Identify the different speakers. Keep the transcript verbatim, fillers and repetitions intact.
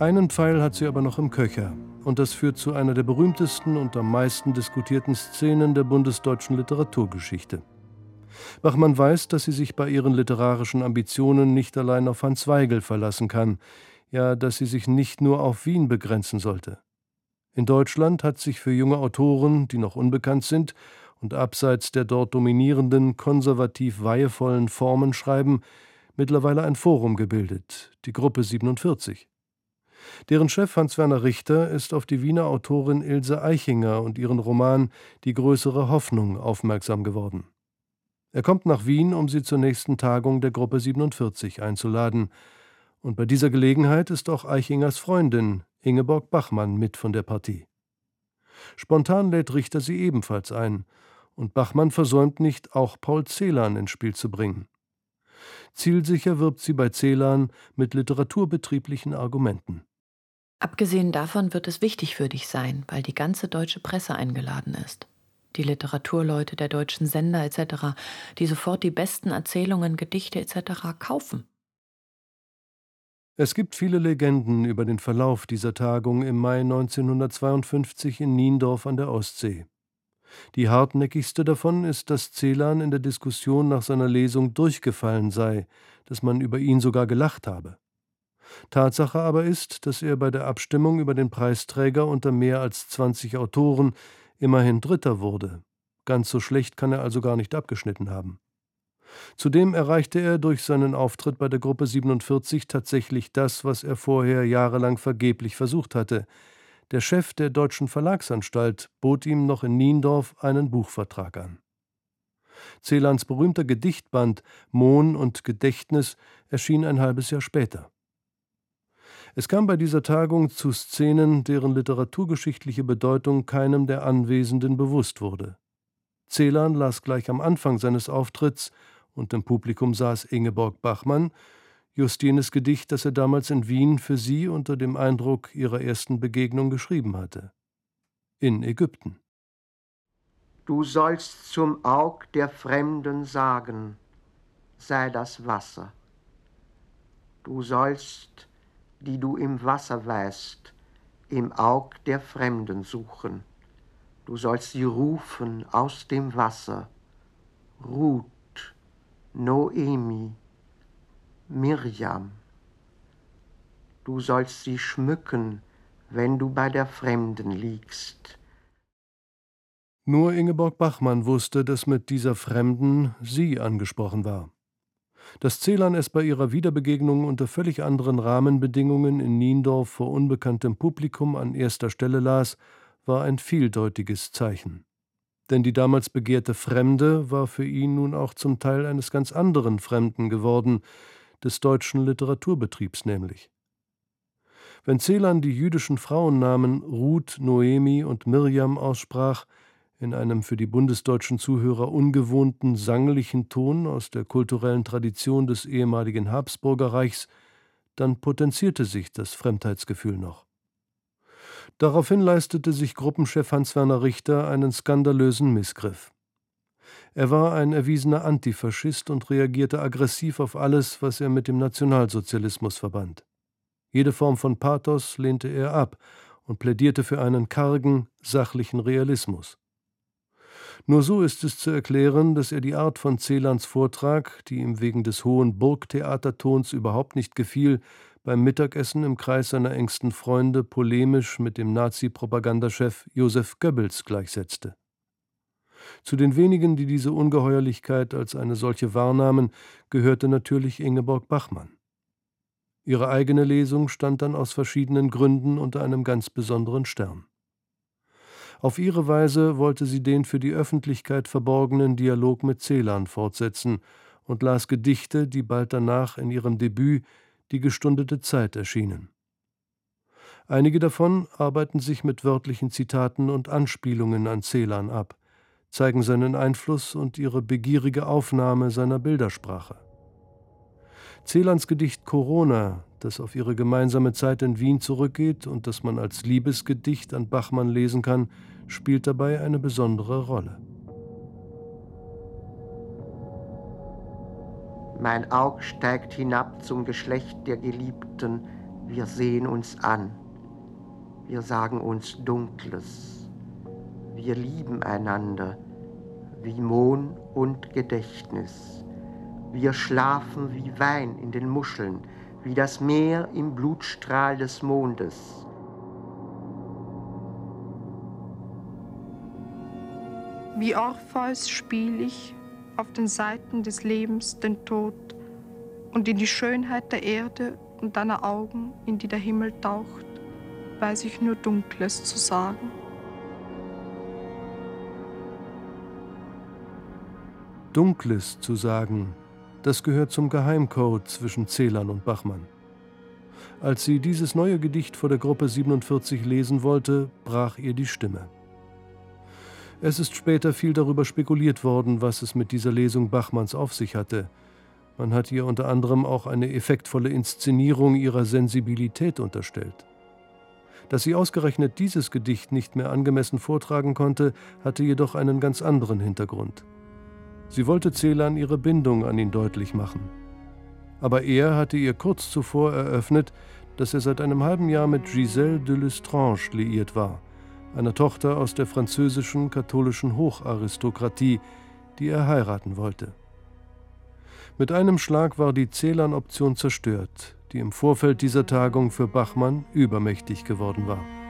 Speaker 1: Einen Pfeil hat sie aber noch im Köcher. Und das führt zu einer der berühmtesten und am meisten diskutierten Szenen der bundesdeutschen Literaturgeschichte. Bachmann weiß, dass sie sich bei ihren literarischen Ambitionen nicht allein auf Hans Weigel verlassen kann, ja, dass sie sich nicht nur auf Wien begrenzen sollte. In Deutschland hat sich für junge Autoren, die noch unbekannt sind und abseits der dort dominierenden, konservativ weihevollen Formen schreiben, mittlerweile ein Forum gebildet, die Gruppe siebenundvierzig. Deren Chef Hans-Werner Richter ist auf die Wiener Autorin Ilse Aichinger und ihren Roman ‹Die größere Hoffnung› aufmerksam geworden. Er kommt nach Wien, um sie zur nächsten Tagung der Gruppe siebenundvierzig einzuladen. Und bei dieser Gelegenheit ist auch Aichingers Freundin Ingeborg Bachmann mit von der Partie. Spontan lädt Richter sie ebenfalls ein. Und Bachmann versäumt nicht, auch Paul Celan ins Spiel zu bringen. Zielsicher wirbt sie bei Celan mit literaturbetrieblichen Argumenten.
Speaker 2: Abgesehen davon wird es wichtig für dich sein, weil die ganze deutsche Presse eingeladen ist. Die Literaturleute der deutschen Sender et cetera, die sofort die besten Erzählungen, Gedichte et cetera kaufen.
Speaker 1: Es gibt viele Legenden über den Verlauf dieser Tagung im Mai neunzehnhundertzweiundfünfzig in Niendorf an der Ostsee. Die hartnäckigste davon ist, dass Celan in der Diskussion nach seiner Lesung durchgefallen sei, dass man über ihn sogar gelacht habe. Tatsache aber ist, dass er bei der Abstimmung über den Preisträger unter mehr als zwanzig Autoren immerhin Dritter wurde. Ganz so schlecht kann er also gar nicht abgeschnitten haben. Zudem erreichte er durch seinen Auftritt bei der Gruppe siebenundvierzig tatsächlich das, was er vorher jahrelang vergeblich versucht hatte. Der Chef der Deutschen Verlagsanstalt bot ihm noch in Niendorf einen Buchvertrag an. Celans berühmter Gedichtband »Mohn und Gedächtnis« erschien ein halbes Jahr später. Es kam bei dieser Tagung zu Szenen, deren literaturgeschichtliche Bedeutung keinem der Anwesenden bewusst wurde. Celan las gleich am Anfang seines Auftritts, und im Publikum saß Ingeborg Bachmann, just jenes Gedicht, das er damals in Wien für sie unter dem Eindruck ihrer ersten Begegnung geschrieben hatte. In Ägypten.
Speaker 3: Du sollst zum Aug der Fremden sagen, sei das Wasser. Du sollst, die du im Wasser weißt, im Aug der Fremden suchen. Du sollst sie rufen aus dem Wasser. Ruth, Noemi, Mirjam. Du sollst sie schmücken, wenn du bei der Fremden liegst.
Speaker 1: Nur Ingeborg Bachmann wusste, dass mit dieser Fremden sie angesprochen war. Dass Celan es bei ihrer Wiederbegegnung unter völlig anderen Rahmenbedingungen in Niendorf vor unbekanntem Publikum an erster Stelle las, war ein vieldeutiges Zeichen. Denn die damals begehrte Fremde war für ihn nun auch zum Teil eines ganz anderen Fremden geworden, des deutschen Literaturbetriebs nämlich. Wenn Celan die jüdischen Frauennamen Ruth, Noemi und Mirjam aussprach, in einem für die bundesdeutschen Zuhörer ungewohnten, sanglichen Ton aus der kulturellen Tradition des ehemaligen Habsburgerreichs, dann potenzierte sich das Fremdheitsgefühl noch. Daraufhin leistete sich Gruppenchef Hans-Werner Richter einen skandalösen Missgriff. Er war ein erwiesener Antifaschist und reagierte aggressiv auf alles, was er mit dem Nationalsozialismus verband. Jede Form von Pathos lehnte er ab und plädierte für einen kargen, sachlichen Realismus. Nur so ist es zu erklären, dass er die Art von Celans Vortrag, die ihm wegen des hohen Burgtheatertons überhaupt nicht gefiel, beim Mittagessen im Kreis seiner engsten Freunde polemisch mit dem Nazi-Propagandachef Josef Goebbels gleichsetzte. Zu den wenigen, die diese Ungeheuerlichkeit als eine solche wahrnahmen, gehörte natürlich Ingeborg Bachmann. Ihre eigene Lesung stand dann aus verschiedenen Gründen unter einem ganz besonderen Stern. Auf ihre Weise wollte sie den für die Öffentlichkeit verborgenen Dialog mit Celan fortsetzen und las Gedichte, die bald danach in ihrem Debüt »Die gestundete Zeit« erschienen. Einige davon arbeiten sich mit wörtlichen Zitaten und Anspielungen an Celan ab, zeigen seinen Einfluss und ihre begierige Aufnahme seiner Bildersprache. Celans Gedicht »Corona«, das auf ihre gemeinsame Zeit in Wien zurückgeht und das man als Liebesgedicht an Bachmann lesen kann, spielt dabei eine besondere Rolle.
Speaker 3: Mein Aug steigt hinab zum Geschlecht der Geliebten, Wir sehen uns an. Wir sagen uns Dunkles. Wir lieben einander wie Mohn und Gedächtnis. Wir schlafen wie Wein in den Muscheln, wie das Meer im Blutstrahl des Mondes.
Speaker 4: Wie Orpheus spiel ich auf den Seiten des Lebens den Tod und in die Schönheit der Erde und deiner Augen, in die der Himmel taucht, weiß ich nur Dunkles zu sagen.
Speaker 1: Dunkles zu sagen, das gehört zum Geheimcode zwischen Celan und Bachmann. Als sie dieses neue Gedicht vor der Gruppe siebenundvierzig lesen wollte, brach ihr die Stimme. Es ist später viel darüber spekuliert worden, was es mit dieser Lesung Bachmanns auf sich hatte. Man hat ihr unter anderem auch eine effektvolle Inszenierung ihrer Sensibilität unterstellt. Dass sie ausgerechnet dieses Gedicht nicht mehr angemessen vortragen konnte, hatte jedoch einen ganz anderen Hintergrund. Sie wollte Celan ihre Bindung an ihn deutlich machen. Aber er hatte ihr kurz zuvor eröffnet, dass er seit einem halben Jahr mit Gisèle de Lestrange liiert war, einer Tochter aus der französischen katholischen Hocharistokratie, die er heiraten wollte. Mit einem Schlag war die Celan-Option zerstört, die im Vorfeld dieser Tagung für Bachmann übermächtig geworden war.